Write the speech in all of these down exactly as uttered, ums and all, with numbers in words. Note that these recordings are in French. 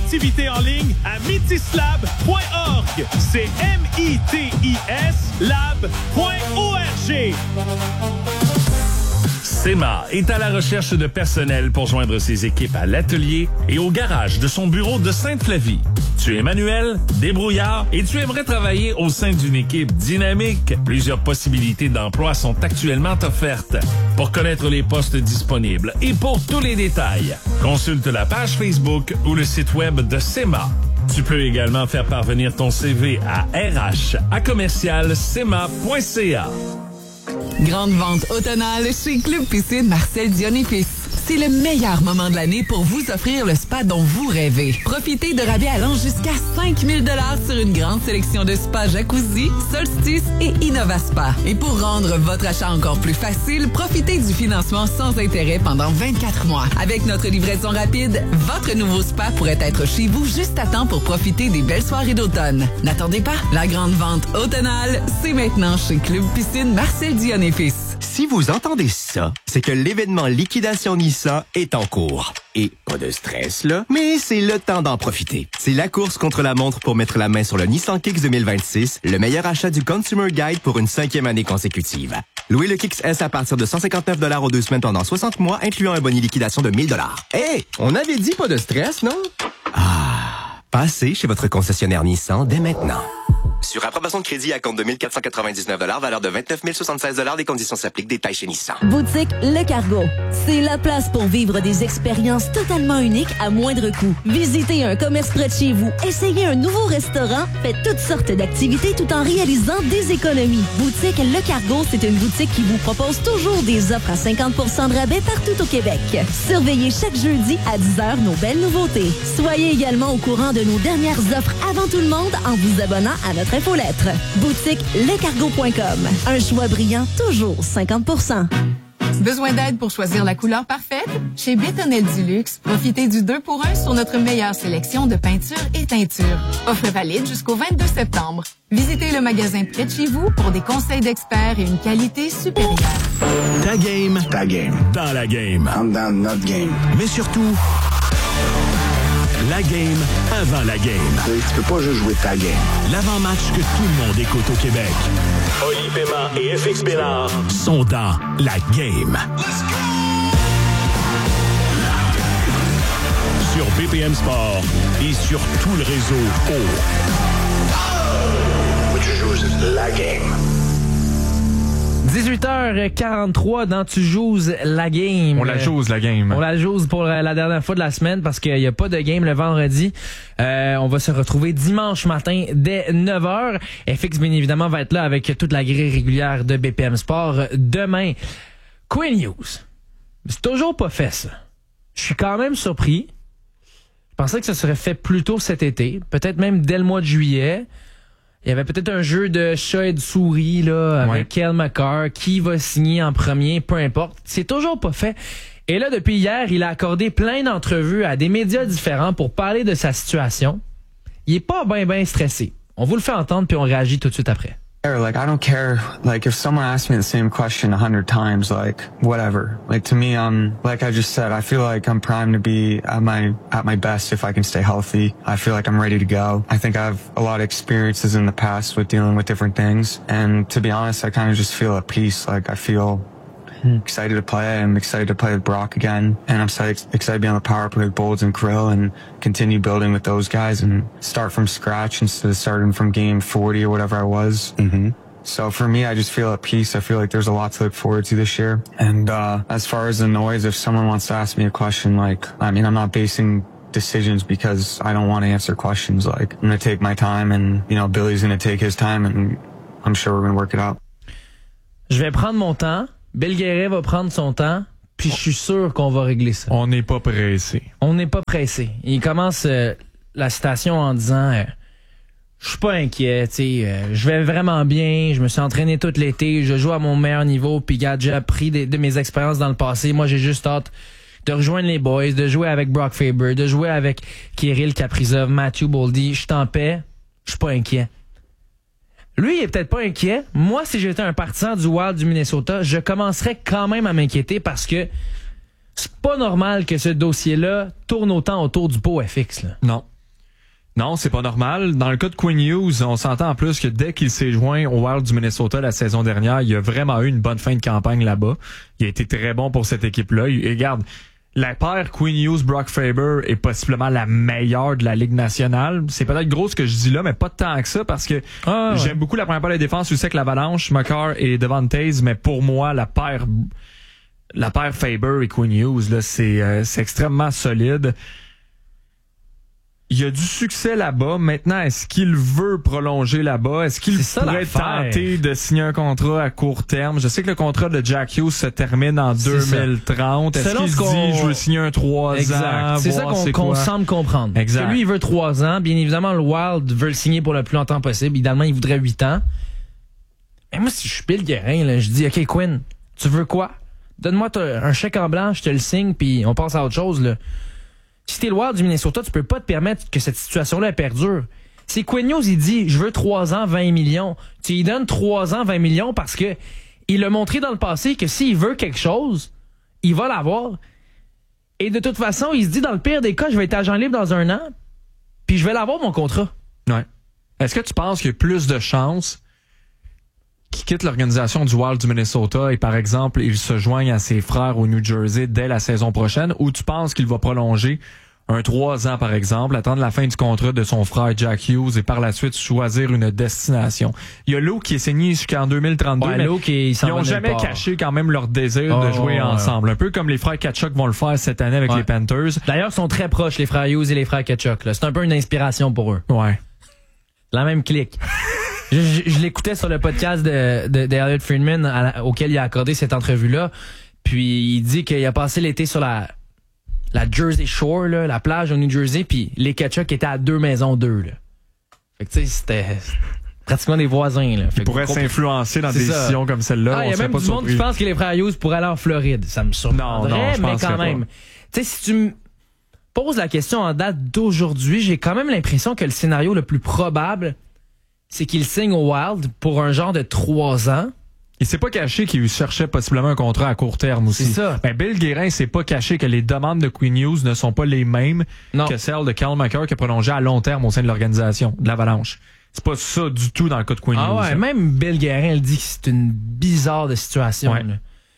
activités en ligne à mitislab point org. C'est M I T I S lab point org. SEMA est à la recherche de personnel pour joindre ses équipes à l'atelier et au garage de son bureau de Sainte-Flavie. Tu es manuel, débrouillard et tu aimerais travailler au sein d'une équipe dynamique. Plusieurs possibilités d'emploi sont actuellement offertes. Pour connaître les postes disponibles et pour tous les détails, consulte la page Facebook ou le site web de SEMA. Tu peux également faire parvenir ton C V à R H à commercial sema point c a. Grande vente automnale chez Club Piscine Marcel Dion et Fils. C'est le meilleur moment de l'année pour vous offrir le spa dont vous rêvez. Profitez de rabais allant jusqu'à cinq mille dollars sur une grande sélection de spas jacuzzi, Solstice et Innova Spa. Et pour rendre votre achat encore plus facile, profitez du financement sans intérêt pendant vingt-quatre mois. Avec notre livraison rapide, votre nouveau spa pourrait être chez vous juste à temps pour profiter des belles soirées d'automne. N'attendez pas, la grande vente automnale, c'est maintenant chez Club Piscine Marcel Dion et Fils. Si vous entendez ça, c'est que l'événement Liquidation Nissan est en cours. Et pas de stress, là, mais c'est le temps d'en profiter. C'est la course contre la montre pour mettre la main sur le Nissan Kicks deux mille vingt-six, le meilleur achat du Consumer Guide pour une cinquième année consécutive. Louez le Kicks S à partir de cent cinquante-neuf dollars aux deux semaines pendant soixante mois, incluant un boni liquidation de mille dollars. Hé, hey, on avait dit pas de stress, non? Ah, passez chez votre concessionnaire Nissan dès maintenant. Sur approbation de crédit à compte de mille quatre cent quatre-vingt-dix-neuf dollars, valeur de vingt-neuf mille soixante-seize dollars, des conditions s'appliquent, détails chez Nissan. Boutique Le Cargo. C'est la place pour vivre des expériences totalement uniques à moindre coût. Visitez un commerce près de chez vous, essayez un nouveau restaurant, faites toutes sortes d'activités tout en réalisant des économies. Boutique Le Cargo, c'est une boutique qui vous propose toujours des offres à cinquante pour cent de rabais partout au Québec. Surveillez chaque jeudi à dix heures nos belles nouveautés. Soyez également au courant de nos dernières offres avant tout le monde en vous abonnant à notre infolettre. Boutique lecargo point com. Un choix brillant, toujours cinquante pour cent. Besoin d'aide pour choisir la couleur parfaite? Chez Bétonnel Duluxe, profitez du deux pour un sur notre meilleure sélection de peintures et teintures. Offre valide jusqu'au vingt-deux septembre. Visitez le magasin près de chez vous pour des conseils d'experts et une qualité supérieure. Ta game, ta game, dans la game. I'm down notre game. Mais surtout, la game avant la game. Tu peux pas juste jouer ta game. L'avant-match que tout le monde écoute au Québec. Oli Paiement et F X Bénard sont dans la game. Sur B P M Sport et sur tout le réseau O. Tu joues la game. dix-huit heures quarante-trois dans Tu joues la game. On la joue la game. On la joue pour la dernière fois de la semaine parce qu'il n'y a pas de game le vendredi. Euh, on va se retrouver dimanche matin dès neuf heures. F X, bien évidemment, va être là avec toute la grille régulière de B P M Sport demain. Queen News. C'est toujours pas fait, ça. Je suis quand même surpris. Je pensais que ça serait fait plus tôt cet été. Peut-être même dès le mois de juillet. Il y avait peut-être un jeu de chat et de souris là, avec ouais. Kel McCarr. Qui va signer en premier, peu importe. C'est toujours pas fait. Et là, depuis hier, il a accordé plein d'entrevues à des médias différents pour parler de sa situation. Il est pas ben ben stressé. On vous le fait entendre, puis on réagit tout de suite après. Like, I don't care, like, if someone asks me the same question a hundred times, like, whatever. Like, to me, um, like I just said, I feel like I'm primed to be at my, at my best if I can stay healthy. I feel like I'm ready to go. I think I have a lot of experiences in the past with dealing with different things. And to be honest, I kind of just feel at peace. Like, I feel excited to play. I'm excited to play with Brock again. And I'm excited, excited to be on the power play with Bolds and Krill and continue building with those guys and start from scratch instead of starting from game forty or whatever I was. Mm-hmm. So for me, I just feel at peace. I feel like there's a lot to look forward to this year. And uh as far as the noise, if someone wants to ask me a question, like, I mean, I'm not basing decisions because I don't want to answer questions. Like, I'm going to take my time and, you know, Billy's going to take his time and I'm sure we're going to work it out. Je vais prendre mon temps. Bill Guéret va prendre son temps, puis je suis sûr qu'on va régler ça. On n'est pas pressé. On n'est pas pressé. Il commence euh, la citation en disant euh, « Je suis pas inquiet, tu sais, euh, je vais vraiment bien, je me suis entraîné tout l'été, je joue à mon meilleur niveau, puis regarde, j'ai appris des, de mes expériences dans le passé. Moi, j'ai juste hâte de rejoindre les boys, de jouer avec Brock Faber, de jouer avec Kirill Kaprizov, Matthew Boldy. Je suis en paix, je suis pas inquiet. » Lui, il est peut-être pas inquiet. Moi, si j'étais un partisan du Wild du Minnesota, je commencerais quand même à m'inquiéter parce que c'est pas normal que ce dossier-là tourne autant autour du pot F X. Là. Non. Non, c'est pas normal. Dans le cas de Quinn Hughes, on s'entend en plus que dès qu'il s'est joint au Wild du Minnesota la saison dernière, il a vraiment eu une bonne fin de campagne là-bas. Il a été très bon pour cette équipe-là. Et regarde, la paire Quinn Hughes-Brock Faber est possiblement la meilleure de la Ligue nationale. C'est peut-être gros ce que je dis là, mais pas tant que ça parce que ah, ouais. j'aime beaucoup la première paire de défense. Je sais que l'Avalanche, Makar et Devon Toews, mais pour moi, la paire la paire Faber et Quinn Hughes, là, c'est, euh, c'est extrêmement solide. Il y a du succès là-bas. Maintenant, est-ce qu'il veut prolonger là-bas? Est-ce qu'il c'est pourrait tenter de signer un contrat à court terme? Je sais que le contrat de Jack Hughes se termine en c'est deux mille trente. Ça. Est-ce Selon qu'il se dit, je veux signer un trois ans? C'est ça qu'on, c'est qu'on semble comprendre. Exact. Que lui, il veut trois ans. Bien évidemment, le Wild veut le signer pour le plus longtemps possible. Idéalement, il voudrait huit ans. Mais moi, si je suis Bill Guérin, là, je dis, OK, Quinn, tu veux quoi? Donne-moi un chèque en blanc, je te le signe, puis on passe à autre chose, là. Si t'es le Wild du Minnesota, tu peux pas te permettre que cette situation-là perdure. Si Quinn Hughes, il dit, je veux trois ans, vingt millions, tu lui donnes trois ans, vingt millions parce que il a montré dans le passé que s'il veut quelque chose, il va l'avoir. Et de toute façon, il se dit, dans le pire des cas, je vais être agent libre dans un an, puis je vais l'avoir, mon contrat. Ouais. Est-ce que tu penses qu'il y a plus de chances qu'il quitte l'organisation du Wild du Minnesota et, par exemple, il se joigne à ses frères au New Jersey dès la saison prochaine, ou tu penses qu'il va prolonger un trois ans, par exemple, attendre la fin du contrat de son frère Jack Hughes et par la suite choisir une destination? Il y a Lou qui est signé jusqu'en deux mille trente-deux, ouais, mais Lou qui, ils n'ont jamais caché quand même leur désir oh, de jouer ouais. ensemble. Un peu comme les frères Tkachuk vont le faire cette année avec ouais. les Panthers. D'ailleurs, ils sont très proches, les frères Hughes et les frères Tkachuk. Là. C'est un peu une inspiration pour eux. Ouais. La même clique. Je, je, je l'écoutais sur le podcast de, de, de Elliot Friedman à la, auquel il a accordé cette entrevue-là. Puis il dit qu'il a passé l'été sur la, la Jersey Shore, là, la plage au New Jersey, puis les Tkachuk étaient à deux maisons d'eux. Là. Fait que tu sais, c'était pratiquement des voisins. Là. Fait ils pourraient s'influencer dans des ça. décisions comme celle-là. Ah, il y a même du monde qui pense que les frères Hughes pourraient aller en Floride. Ça me surprendrait, non, non, je mais quand même. Tu sais, si tu me poses la question en date d'aujourd'hui, j'ai quand même l'impression que le scénario le plus probable, c'est qu'il signe au Wild pour un genre de trois ans. Il s'est pas caché qu'il cherchait possiblement un contrat à court terme aussi. C'est ça. Ben, Bill Guérin s'est pas caché que les demandes de Quinn Hughes ne sont pas les mêmes non. que celles de Cal Makar qui a prolongé à long terme au sein de l'organisation, de l'Avalanche. C'est pas ça du tout dans le cas de Quinn ah Hughes. Ouais, même Bill Guérin, elle dit que c'est une bizarre de situation. Ouais. Tu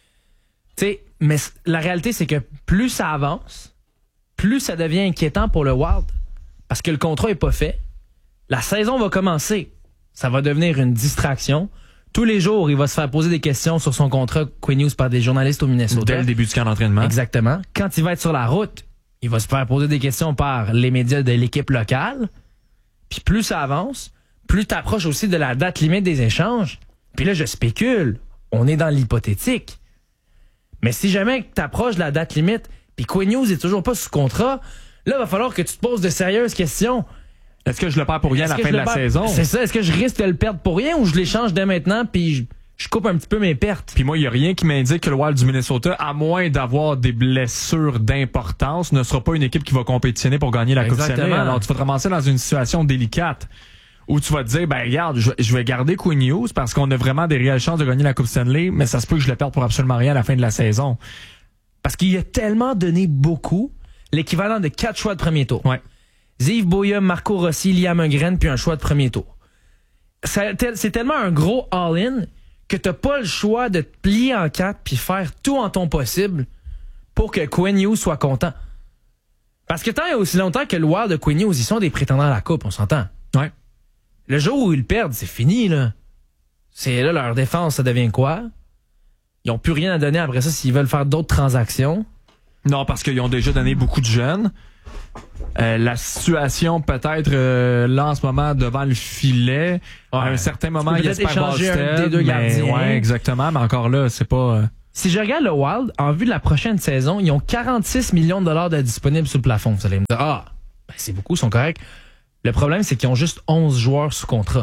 sais, mais la réalité, c'est que plus ça avance, plus ça devient inquiétant pour le Wild parce que le contrat est pas fait. La saison va commencer. Ça va devenir une distraction. Tous les jours, il va se faire poser des questions sur son contrat Quinn Hughes par des journalistes au Minnesota. Dès le début du camp d'entraînement. Exactement. Quand il va être sur la route, il va se faire poser des questions par les médias de l'équipe locale. Puis plus ça avance, plus tu approches aussi de la date limite des échanges. Puis là, je spécule. On est dans l'hypothétique. Mais si jamais tu approches de la date limite, puis Quinn Hughes est toujours pas sous contrat, là, il va falloir que tu te poses de sérieuses questions. Est-ce que je le perds pour rien à la fin de la saison? C'est ça. Est-ce que je risque de le perdre pour rien ou je l'échange dès maintenant puis je, je coupe un petit peu mes pertes? Puis moi, il n'y a rien qui m'indique que le Wild du Minnesota, à moins d'avoir des blessures d'importance, ne sera pas une équipe qui va compétitionner pour gagner la Coupe Stanley. Alors, tu vas te ramasser dans une situation délicate où tu vas te dire, ben regarde, je, je vais garder Quinn Hughes parce qu'on a vraiment des réelles chances de gagner la Coupe Stanley, mais ça se peut que je le perde pour absolument rien à la fin de la saison. Parce qu'il a tellement donné beaucoup, l'équivalent de quatre choix de premier tour. Ouais. Ziv Boya, Marco Rossi, Liam Öhgren, puis un choix de premier tour. C'est tellement un gros all-in que t'as pas le choix de te plier en quatre puis faire tout en ton possible pour que Quinn Hughes soit content. Parce que tant et aussi longtemps que le Wild de Quinn Hughes, ils sont des prétendants à la Coupe, on s'entend. Ouais. Le jour où ils perdent, c'est fini, là. C'est là, leur défense, ça devient quoi? Ils ont plus rien à donner après ça s'ils veulent faire d'autres transactions. Non, parce qu'ils ont déjà donné beaucoup de jeunes. Euh, la situation peut-être euh, là en ce moment devant le filet, ouais. à un certain moment il espère Boston, des deux gardiens. Ouais, exactement, mais encore là, c'est pas... Euh... Si je regarde le Wild, en vue de la prochaine saison, ils ont quarante-six millions de dollars de disponibles sur le plafond. Vous allez me dire, ah, ben c'est beaucoup, ils sont corrects. Le problème, c'est qu'ils ont juste onze joueurs sous contrat.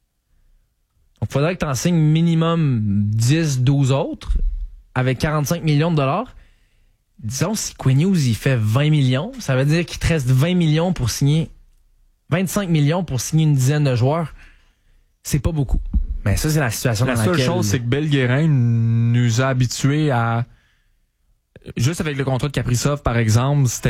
Donc, il faudrait que tu en signes minimum dix, douze autres avec quarante-cinq millions de dollars. Disons, si Quinn Hughes, il fait vingt millions, ça veut dire qu'il te reste vingt millions pour signer, vingt-cinq millions pour signer une dizaine de joueurs. C'est pas beaucoup. Mais ça, c'est la situation la dans laquelle... La seule chose, c'est que Bill Guérin nous a habitués à... Juste avec le contrat de Kaprizov, par exemple, c'était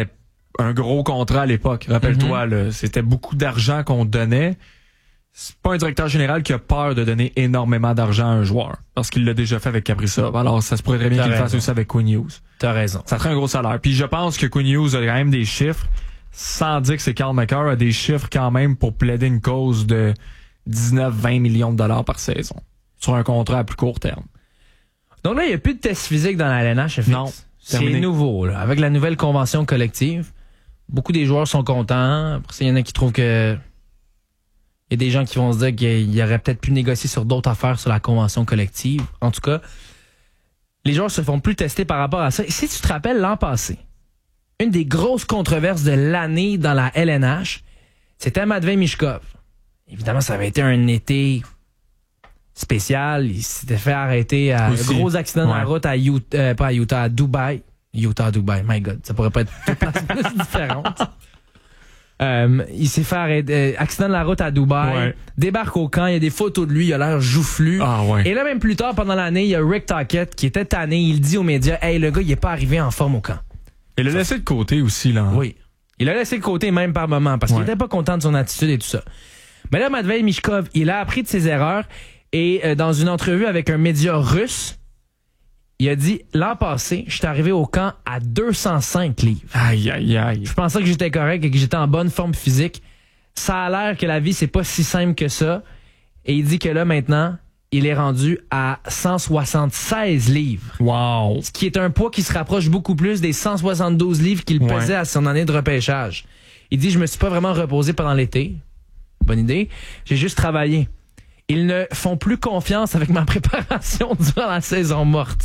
un gros contrat à l'époque. Rappelle-toi, mm-hmm. là, c'était beaucoup d'argent qu'on donnait. C'est pas un directeur général qui a peur de donner énormément d'argent à un joueur. Parce qu'il l'a déjà fait avec Kaprizov. Alors, ça se pourrait très bien T'as qu'il raison. le fasse aussi avec Quinn Hughes. T'as raison. Ça serait un gros salaire. Puis je pense que Quinn Hughes a quand même des chiffres, sans dire que c'est Carl McCarr, a des chiffres quand même pour plaider une cause de dix-neuf à vingt millions de dollars par saison. Sur un contrat à plus court terme. Donc là, il n'y a plus de tests physiques dans la L N H. Non. C'est terminé. Nouveau, là. Avec la nouvelle convention collective. Beaucoup des joueurs sont contents. Après ça, il y en a qui trouvent que il y a des gens qui vont se dire qu'il y aurait peut-être pu négocier sur d'autres affaires sur la convention collective. En tout cas, les joueurs se font plus tester par rapport à ça. Et si tu te rappelles l'an passé, une des grosses controverses de l'année dans la L N H, c'était Matvei Michkov. Évidemment, ça avait été un été spécial. Il s'était fait arrêter à un gros accident ouais. de la route à Utah, euh, pas à Utah, à Dubaï. Utah, Dubaï, my God, ça pourrait pas être deux places plus différentes. Euh, il s'est fait arrêter, euh, accident de la route à Dubaï, ouais. débarque au camp, il y a des photos de lui, il a l'air joufflu. Ah, ouais. Et là, même plus tard, pendant l'année, il y a Rick Tocchet qui était tanné, il dit aux médias, hey, le gars, il est pas arrivé en forme au camp. Il l'a laissé de côté aussi, là. Oui. Il l'a laissé de côté même par moment, parce ouais. qu'il était pas content de son attitude et tout ça. Mais là, Matvei Michkov, il a appris de ses erreurs, et euh, dans une entrevue avec un média russe, il a dit, l'an passé, je suis arrivé au camp à deux cent cinq livres. Aïe, aïe, aïe. Je pensais que j'étais correct et que j'étais en bonne forme physique. Ça a l'air que la vie, c'est pas si simple que ça. Et il dit que là, maintenant, il est rendu à cent soixante-seize livres. Wow. Ce qui est un poids qui se rapproche beaucoup plus des cent soixante-douze livres qu'il pesait ouais. à son année de repêchage. Il dit, je me suis pas vraiment reposé pendant l'été. Bonne idée. J'ai juste travaillé. Ils ne font plus confiance avec ma préparation durant la saison morte.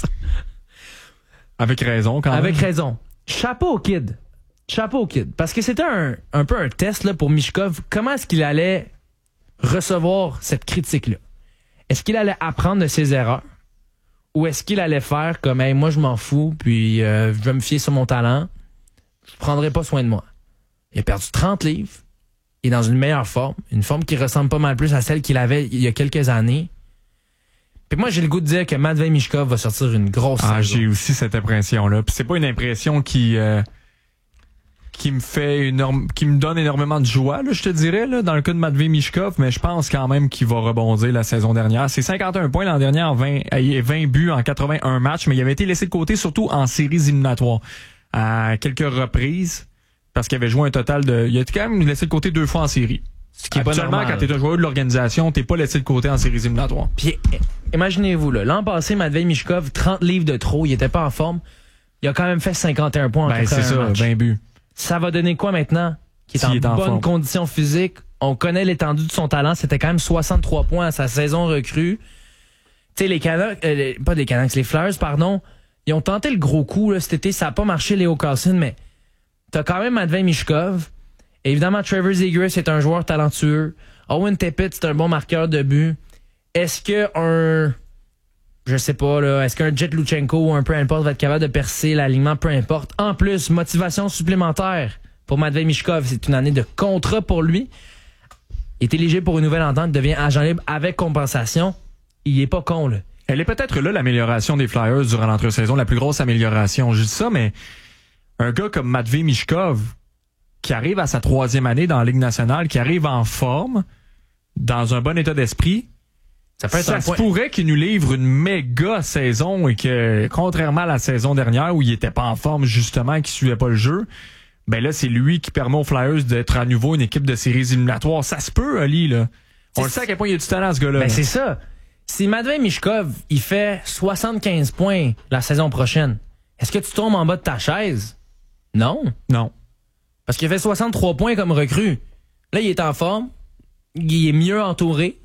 Avec raison, quand même. Avec raison. Chapeau au kid. Chapeau au kid. Parce que c'était un, un peu un test là, pour Michkov. Comment est-ce qu'il allait recevoir cette critique-là? Est-ce qu'il allait apprendre de ses erreurs? Ou est-ce qu'il allait faire comme, hey, moi, je m'en fous, puis euh, je vais me fier sur mon talent. Je prendrai pas soin de moi. Il a perdu trente livres. Il est dans une meilleure forme, une forme qui ressemble pas mal plus à celle qu'il avait il y a quelques années. Puis moi, j'ai le goût de dire que Matvei Michkov va sortir une grosse Ah, saison. J'ai aussi cette impression-là. Puis c'est pas une impression qui euh, qui me fait énorme, qui me donne énormément de joie, là, je te dirais, là, dans le cas de Matvei Michkov, mais je pense quand même qu'il va rebondir la saison dernière. C'est cinquante et un points l'an dernier, en vingt, vingt buts en quatre-vingt-un matchs, mais il avait été laissé de côté, surtout en séries éliminatoires, à quelques reprises. Parce qu'il avait joué un total de... Il a quand même laissé de côté deux fois en série. Ce qui est pas normal. Quand t'es un joueur de l'organisation, t'es pas laissé de côté en séries éliminatoires. Puis, imaginez-vous, là, l'an passé, Matvei Michkov, trente livres de trop, il était pas en forme. Il a quand même fait cinquante et un points en ben, c'est ça, match. vingt buts. Ça va donner quoi maintenant? Qui est si en, est en bonne forme. condition physique. On connaît l'étendue de son talent. C'était quand même soixante-trois points à sa saison recrue. Tu sais, les Canucks... Euh, les, pas les Canucks, les Flyers, pardon. Ils ont tenté le gros coup, là, cet été. Ça a pas marché, Léo Carlson, mais... T'as quand même Matvei Michkov. Évidemment, Trevor Zegras est un joueur talentueux. Owen Tippett, c'est un bon marqueur de but. Est-ce que un... Je sais pas, là. Est-ce qu'un Jet Luchenko ou un peu importe va être capable de percer l'alignement? Peu importe. En plus, motivation supplémentaire pour Matvei Michkov. C'est une année de contrat pour lui. Il est éligible pour une nouvelle entente, devient agent libre avec compensation. Il est pas con, là. Elle est peut-être là l'amélioration des Flyers durant l'entre-saison, la plus grosse amélioration. Je dis ça, mais... Un gars comme Matvei Michkov, qui arrive à sa troisième année dans la Ligue nationale, qui arrive en forme, dans un bon état d'esprit, ça, peut être ça se point. pourrait qu'il nous livre une méga saison et que, contrairement à la saison dernière où il était pas en forme justement, qu'il suivait pas le jeu, ben là, c'est lui qui permet aux Flyers d'être à nouveau une équipe de séries éliminatoires. Ça se peut, Ali, là. On le sait à quel point il y a du talent, ce gars-là. Ben là. c'est ça. Si Matvei Michkov, il fait soixante-quinze points la saison prochaine, est-ce que tu tombes en bas de ta chaise? Non. Non. Parce qu'il a fait soixante-trois points comme recrue. Là, il est en forme. Il est mieux entouré.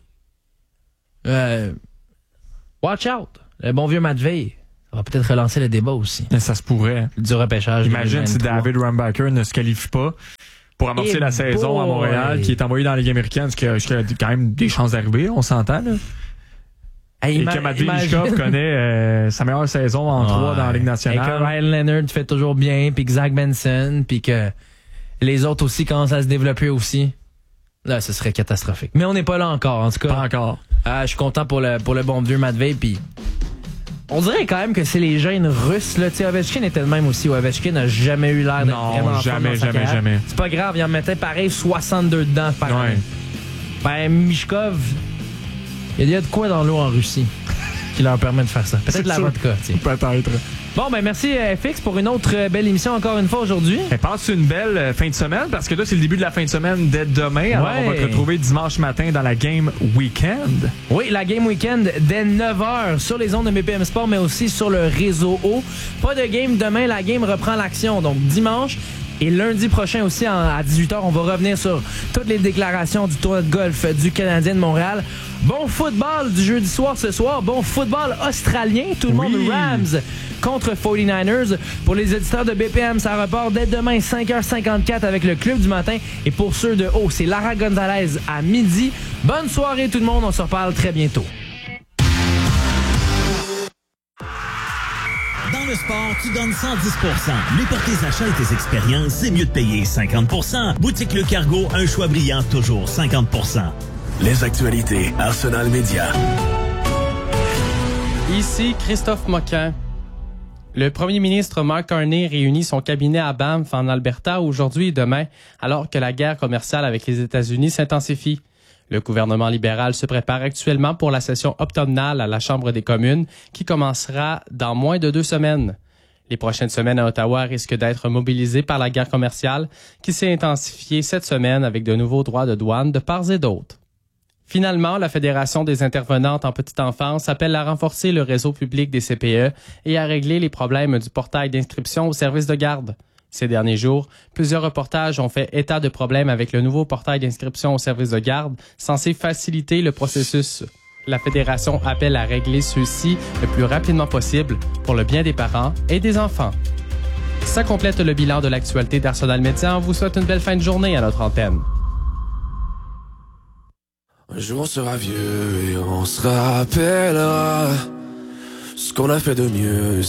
Euh, watch out. Le bon vieux Matvei. Ça va peut-être relancer le débat aussi. Mais ça se pourrait. Du repêchage. Imagine si David Rumbacher ne se qualifie pas pour amorcer Et la boy. saison à Montréal, qui est envoyé dans la Ligue américaine, ce qui a, ce qui a quand même des chances d'arriver, on s'entend, là. Hey, et que Matvei Michkov connaît euh, sa meilleure saison en trois ouais. dans la Ligue nationale. Et que Ryan Leonard fait toujours bien, puis que Zach Benson, puis que les autres aussi commencent à se développer aussi. Là, ce serait catastrophique. Mais on n'est pas là encore, en tout cas. Pas encore. Ah, je suis content pour le, pour le bon vieux Matvei, puis On dirait quand même que c'est les gènes russes. Là. T'sais, Ovechkin était le même aussi. Ovechkin n'a jamais eu l'air d'être non, vraiment jamais, jamais, jamais, jamais. C'est pas grave, il en mettait pareil soixante-deux dedans par ouais. Ben, Mishkov, il y a de quoi dans l'eau en Russie qui leur permet de faire ça. Peut-être la vodka. Peut-être. Bon, ben merci F X pour une autre belle émission encore une fois aujourd'hui. Et passe une belle fin de semaine parce que là, c'est le début de la fin de semaine dès demain. Alors, ouais. on va te retrouver dimanche matin dans la Game Weekend. Oui, la Game Weekend dès neuf heures sur les ondes de B P M Sport, mais aussi sur le réseau O. Pas de game demain, la game reprend l'action. Donc, dimanche et lundi prochain aussi à dix-huit heures, on va revenir sur toutes les déclarations du tournoi de golf du Canadien de Montréal. Bon football du jeudi soir ce soir. Bon football australien. Tout le monde oui. Rams contre forty-niners. Pour les éditeurs de B P M, ça repart dès demain cinq heures cinquante-quatre avec le Club du matin. Et pour ceux de haut, c'est Lara Gonzalez à midi. Bonne soirée tout le monde. On se reparle très bientôt. Dans le sport, tu donnes cent dix pour cent. Mais pour tes achats et tes expériences, c'est mieux de payer cinquante pour cent. Boutique Le Cargo, un choix brillant, toujours cinquante pour cent. Les actualités, Arsenal Média. Ici Christophe Moquin. Le premier ministre Mark Carney réunit son cabinet à Banff, en Alberta, aujourd'hui et demain, alors que la guerre commerciale avec les États-Unis s'intensifie. Le gouvernement libéral se prépare actuellement pour la session automnale à la Chambre des communes, qui commencera dans moins de deux semaines. Les prochaines semaines à Ottawa risquent d'être mobilisées par la guerre commerciale, qui s'est intensifiée cette semaine avec de nouveaux droits de douane de part et d'autre. Finalement, la Fédération des intervenantes en petite enfance appelle à renforcer le réseau public des C P E et à régler les problèmes du portail d'inscription au service de garde. Ces derniers jours, plusieurs reportages ont fait état de problèmes avec le nouveau portail d'inscription au service de garde, censé faciliter le processus. La Fédération appelle à régler ceux-ci le plus rapidement possible pour le bien des parents et des enfants. Ça complète le bilan de l'actualité d'Arsenal Média. On vous souhaite une belle fin de journée à notre antenne. Un jour on sera vieux et on se rappellera ce qu'on a fait de mieux.